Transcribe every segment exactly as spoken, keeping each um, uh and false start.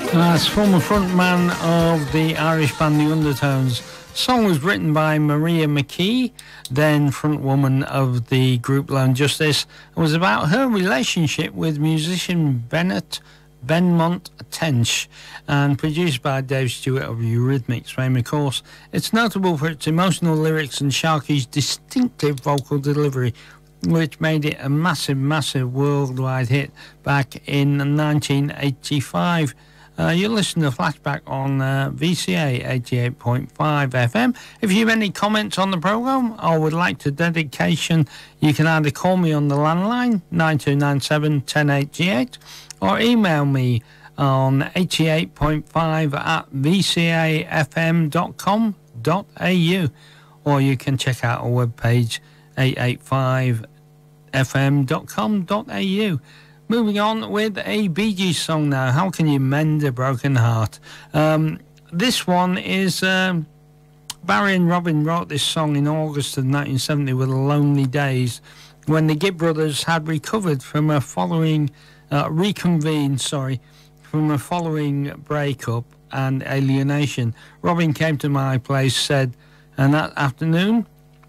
As former frontman of the Irish band The Undertones, the song was written by Maria McKee, then frontwoman of the group Lone Justice, and was about her relationship with musician Bennett Benmont Tench, and produced by Dave Stewart of Eurythmics fame, of course. It's notable for its emotional lyrics and Sharky's distinctive vocal delivery, which made it a massive, massive worldwide hit back in nineteen eighty-five. Uh, you're listening to Flashback on uh, V C A eighty-eight point five F M. If you have any comments on the programme or would like to dedication, you can either call me on the landline nine two nine seven, one oh eight eight or email me on eighty-eight point five at v c a f m dot com dot a u, or you can check out our webpage eight eight five f m dot com dot a u. Moving on with a Bee Gees song now, How Can You Mend a Broken Heart? Um, this one is... Um, Barry and Robin wrote this song in August of nineteen seventy with the Lonely Days, when the Gibb brothers had recovered from a following... Uh, reconvened, sorry, from a following breakup and alienation. Robin came to my place, said, and that afternoon,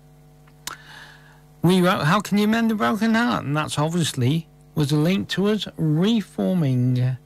we wrote, How Can You Mend a Broken Heart? And that's obviously... was a link to us reforming